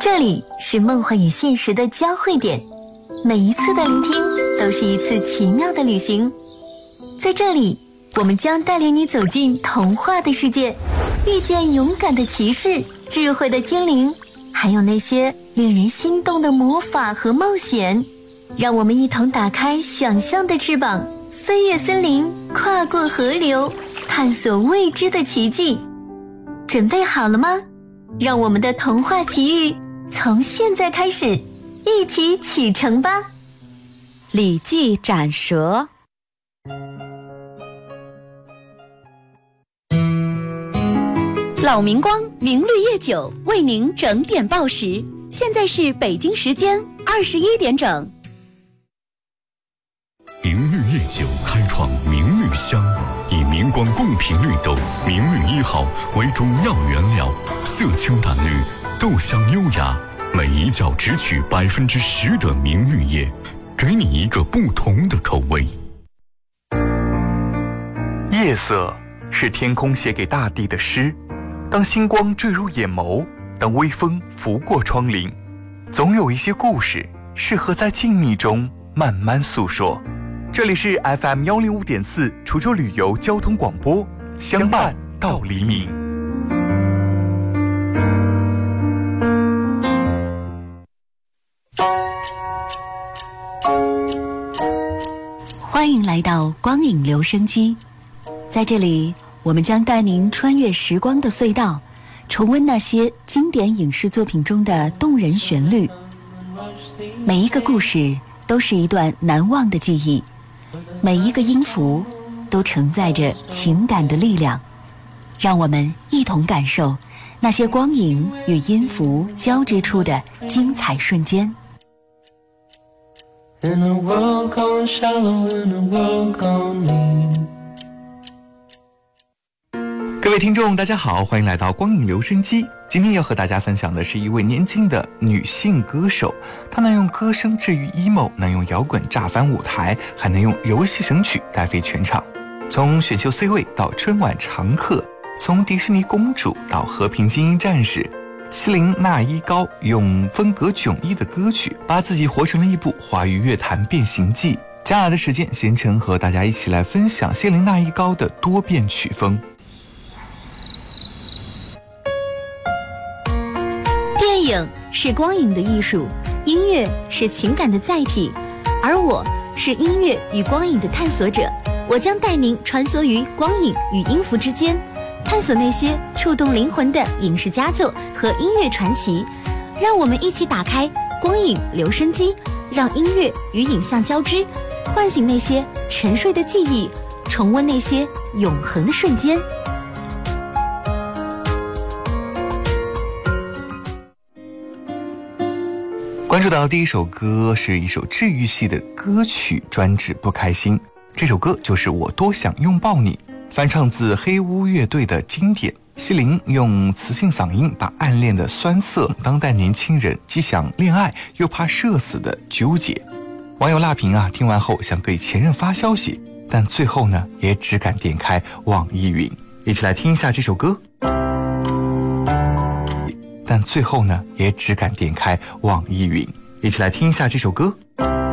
这里是梦幻与现实的交汇点，每一次的聆听都是一次奇妙的旅行。在这里，我们将带领你走进童话的世界，遇见勇敢的骑士、智慧的精灵，还有那些令人心动的魔法和冒险。让我们一同打开想象的翅膀，飞越森林，跨过河流，探索未知的奇迹。准备好了吗？让我们的童话奇遇从现在开始，一起启程吧！ 李记斩蛇。老明光明绿叶酒为您整点报时，现在是北京时间21点整。 明绿叶酒开创明绿香，以明光贡品绿豆明绿1号为主要原料，色清淡绿，豆香优雅，每一角只取10%的明绿叶，给你一个不同的口味。 夜色是天空写给大地的诗，当星光坠入眼眸，当微风拂过窗棂，总有一些故事适合在静谧中慢慢诉说。这里是 FM105.4 滁州旅游交通广播，相伴到黎明。 欢迎来到光影留声机，在这里我们将带您穿越时光的隧道，重温那些经典影视作品中的动人旋律。每一个故事都是一段难忘的记忆，每一个音符都承载着情感的力量。让我们一同感受那些光影与音符交织出的精彩瞬间。 In a world gone shallow, in a world gone mean。 各位听众大家好，欢迎来到光影留声机。今天要和大家分享的是一位年轻的女性歌手，她能用歌声治愈 emo， 能用摇滚炸翻舞台，还能用游戏神曲带飞全场。从选秀 C 位到春晚常客，从迪士尼公主到和平精英战士，希林娜依高用风格迥异的歌曲，把自己活成了一部华语乐坛变形记。接下来的时间，贤成和大家一起来分享希林娜依高的多变曲风。 电影是光影的艺术，音乐是情感的载体，而我是音乐与光影的探索者。我将带您穿梭于光影与音符之间，探索那些触动灵魂的影视佳作和音乐传奇。让我们一起打开光影留声机，让音乐与影像交织，唤醒那些沉睡的记忆，重温那些永恒的瞬间。 关注到第一首歌是一首治愈系的歌曲，专治不开心。这首歌就是《我多想拥抱你》，翻唱自黑屋乐队的经典。希林用磁性嗓音把暗恋的酸涩，当代年轻人既想恋爱又怕社死的纠结。网友辣评听完后想给前任发消息，但最后呢也只敢点开网易云。一起来听一下这首歌。但最后呢也只敢点开网易云。一起来听一下这首歌。